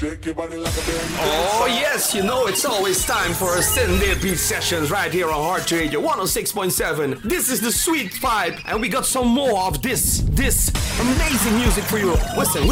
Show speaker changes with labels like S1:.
S1: Oh yes, you know it's always time for a Sunday Beat Sessions right here on Heart Radio 106.7. This is the Sweet Vibe, and we got some more of this amazing music for you. Listen.